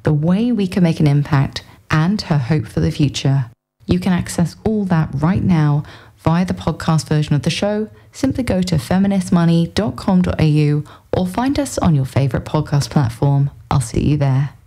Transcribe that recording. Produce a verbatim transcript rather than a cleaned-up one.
the way we can make an impact, and her hope for the future. You can access all that right now via the podcast version of the show. Simply go to feminist money dot com dot a u or find us on your favourite podcast platform. I'll see you there.